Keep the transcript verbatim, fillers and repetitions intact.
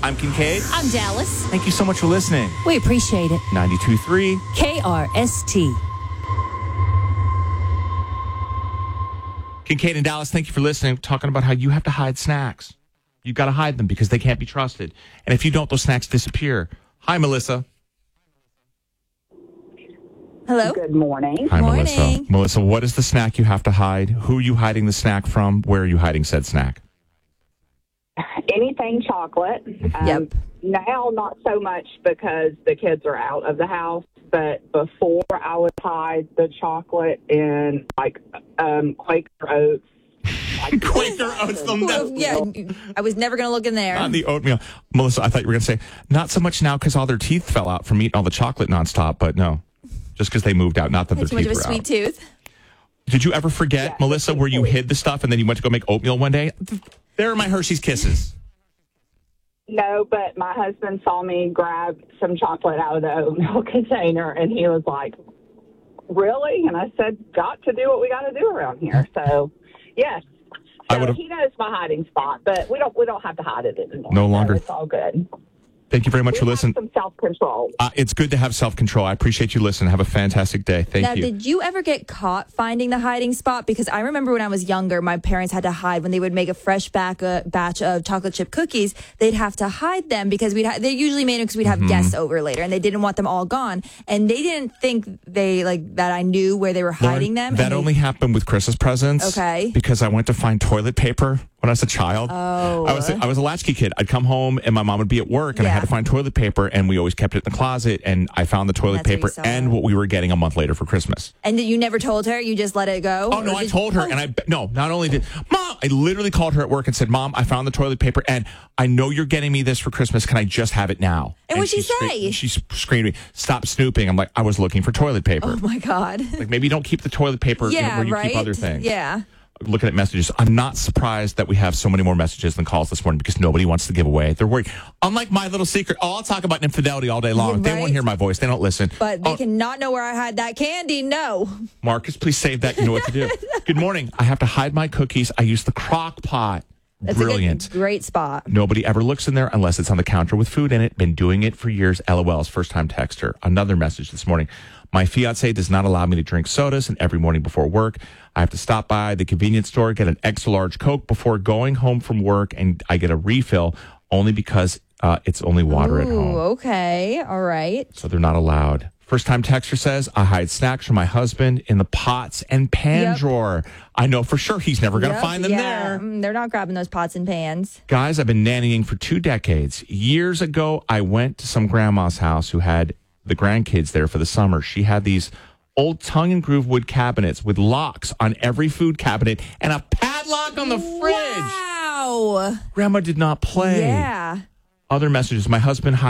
I'm Kincaid. I'm Dallas. Thank you so much for listening. We appreciate it. ninety-two point three K R S T. Kincaid and Dallas, thank you for listening. We're talking about how you have to hide snacks. You've got to hide them because they can't be trusted. And if you don't, those snacks disappear. Hi, Melissa. Hello. Good morning. Hi, Morning. Melissa. Melissa, what is the snack you have to hide? Who are you hiding the snack from? Where are you hiding said snack? Anything chocolate. Um, Yep. Now, not so much because the kids are out of the house, but before I would hide the chocolate in like um, Quaker Oats. Like Quaker Oats. The Well, yeah, I was never going to look in there. Not the oatmeal. Melissa, I thought you were going to say, not so much now because all their teeth fell out from eating all the chocolate nonstop, but no. Just because they moved out, not that Had their too much teeth of a were sweet out. tooth. Did you ever forget, Yeah, Melissa, where you hid the stuff and then you went to go make oatmeal one day? There are my Hershey's Kisses. No, but my husband saw me grab some chocolate out of the oatmeal container, and he was like, really? And I said, got to do what we got to do around here. So, yes. I So would've- he knows my hiding spot, but we don't we don't have to hide it anymore. No So longer. it's all good. Thank you very much We for have listening. some self-control. Uh, it's good to have self-control. I appreciate you listening. Have a fantastic day. Thank Now, you. did you ever get caught finding the hiding spot? Because I remember when I was younger, my parents had to hide when they would make a fresh back, uh, batch of chocolate chip cookies. They'd have to hide them because we'd ha- they usually made them because we'd have Mm-hmm. guests over later, and they didn't want them all gone. And they didn't think they like that I knew where they were Lauren, hiding them. That and they- only happened with Christmas presents. Okay. Because I went to find toilet paper when I was a child. Oh. I was a, I was a latchkey kid. I'd come home and my mom would be at work and I had Yeah. to find toilet paper and we always kept it in the closet and I found the toilet That's where you paper saw and it. what we were getting a month later for Christmas. And you never told her? You just let it go? Oh no, Or I did- told her and I no, not only did Mom, I literally called her at work and said, "Mom, I found the toilet paper and I know you're getting me this for Christmas. Can I just have it now?" And what'd she scre- say? She screamed at me, "Stop snooping." I'm like, "I was looking for toilet paper." Oh my God. Like maybe don't keep the toilet paper you know, Yeah, where you right? keep other things. Yeah. Looking at messages, I'm not surprised that we have so many more messages than calls this morning because nobody wants to give away. They're worried. Unlike my little secret, oh, I'll talk about infidelity all day long. Yeah, They right? won't hear my voice. They don't listen. But they Oh, cannot know where I hide that candy. No. Marcus, please save that. You know what to do. Good morning. I have to hide my cookies. I use the crock pot. That's Brilliant. a good, great spot. Nobody ever looks in there unless it's on the counter with food in it. Been doing it for years. LOL's first time texter. Another message this morning. My fiance does not allow me to drink sodas, and every morning before work, I have to stop by the convenience store, get an extra large Coke before going home from work, and I get a refill only because uh, it's only water at Ooh, home. okay. All right. So they're not allowed. First time texter says, I hide snacks from my husband in the pots and pan Yep. drawer. I know for sure he's never going to Yep, find them yeah. there. Mm, they're not grabbing those pots and pans. Guys, I've been nannying for two decades. Years ago, I went to some grandma's house who had the grandkids there for the summer. She had these old tongue and groove wood cabinets with locks on every food cabinet and a padlock on the fridge. Wow. Grandma did not play. Yeah. Other messages. My husband